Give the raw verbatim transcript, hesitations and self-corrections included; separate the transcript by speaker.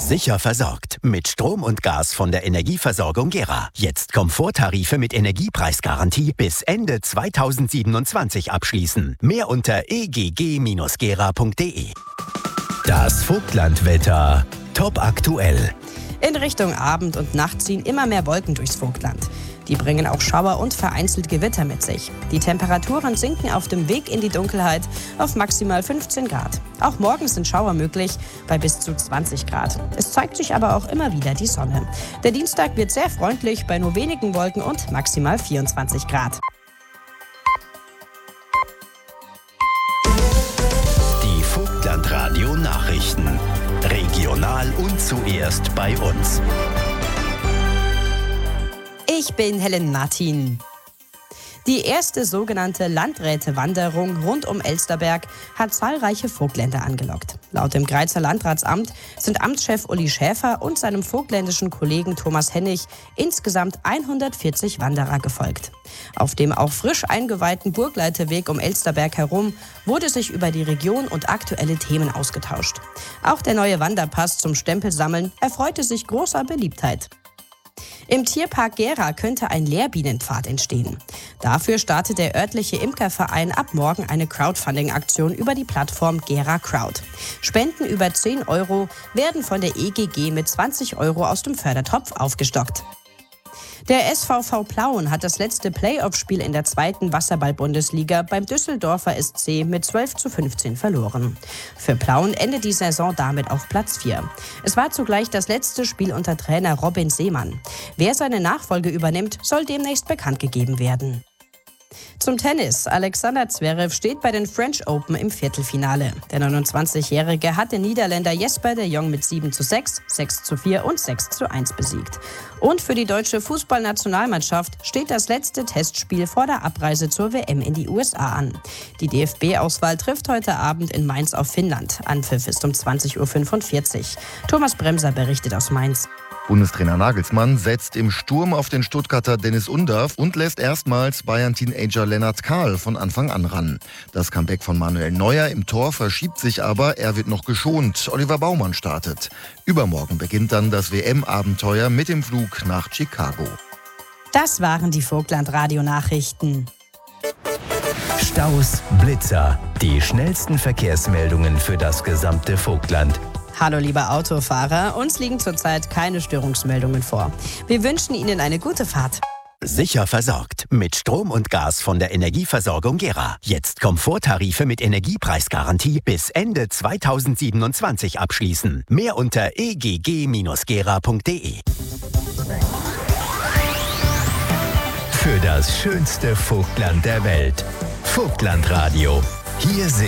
Speaker 1: Sicher versorgt mit Strom und Gas von der Energieversorgung Gera. Jetzt Komforttarife mit Energiepreisgarantie bis Ende zweitausendsiebenundzwanzig abschließen. Mehr unter e g g Bindestrich gera punkt de. Das Vogtlandwetter. Top aktuell.
Speaker 2: In Richtung Abend und Nacht ziehen immer mehr Wolken durchs Vogtland. Die bringen auch Schauer und vereinzelt Gewitter mit sich. Die Temperaturen sinken auf dem Weg in die Dunkelheit auf maximal fünfzehn Grad. Auch morgens sind Schauer möglich bei bis zu zwanzig Grad. Es zeigt sich aber auch immer wieder die Sonne. Der Dienstag wird sehr freundlich bei nur wenigen Wolken und maximal vierundzwanzig Grad.
Speaker 1: Die Vogtlandradio Nachrichten. Regional und zuerst bei uns.
Speaker 2: Ich bin Helen Martin. Die erste sogenannte Landrätewanderung rund um Elsterberg hat zahlreiche Vogtländer angelockt. Laut dem Greizer Landratsamt sind Amtschef Uli Schäfer und seinem vogtländischen Kollegen Thomas Hennig insgesamt hundertvierzig Wanderer gefolgt. Auf dem auch frisch eingeweihten Burgleiterweg um Elsterberg herum wurde sich über die Region und aktuelle Themen ausgetauscht. Auch der neue Wanderpass zum Stempelsammeln erfreute sich großer Beliebtheit. Im Tierpark Gera könnte ein Lehrbienenpfad entstehen. Dafür startet der örtliche Imkerverein ab morgen eine Crowdfunding-Aktion über die Plattform Gera Crowd. Spenden über zehn Euro werden von der E G G mit zwanzig Euro aus dem Fördertopf aufgestockt. Der S V V Plauen hat das letzte Playoff-Spiel in der zweiten Wasserball-Bundesliga beim Düsseldorfer S C mit zwölf zu fünfzehn verloren. Für Plauen endet die Saison damit auf Platz vier. Es war zugleich das letzte Spiel unter Trainer Robin Seemann. Wer seine Nachfolge übernimmt, soll demnächst bekannt gegeben werden. Zum Tennis. Alexander Zverev steht bei den French Open im Viertelfinale. Der neunundzwanzigjährige hat den Niederländer Jesper de Jong mit sieben zu sechs, sechs zu vier und sechs zu eins besiegt. Und für die deutsche Fußballnationalmannschaft steht das letzte Testspiel vor der Abreise zur W M in die U S A an. Die D F B-Auswahl trifft heute Abend in Mainz auf Finnland. Anpfiff ist um zwanzig Uhr fünfundvierzig. Thomas Bremser berichtet aus Mainz.
Speaker 3: Bundestrainer Nagelsmann setzt im Sturm auf den Stuttgarter Dennis Undav und lässt erstmals Bayern-Teenager Lennart Kahl von Anfang an ran. Das Comeback von Manuel Neuer im Tor verschiebt sich aber, er wird noch geschont. Oliver Baumann startet. Übermorgen beginnt dann das W M-Abenteuer mit dem Flug nach Chicago.
Speaker 2: Das waren die Vogtland-Radio-Nachrichten.
Speaker 1: Staus, Blitzer, die schnellsten Verkehrsmeldungen für das gesamte Vogtland.
Speaker 2: Hallo lieber Autofahrer, uns liegen zurzeit keine Störungsmeldungen vor. Wir wünschen Ihnen eine gute Fahrt.
Speaker 1: Sicher versorgt mit Strom und Gas von der Energieversorgung Gera. Jetzt Komforttarife mit Energiepreisgarantie bis Ende zweitausendsiebenundzwanzig abschließen. Mehr unter e g g Bindestrich gera punkt de. Für das schönste Vogtland der Welt. Vogtlandradio. Hier sind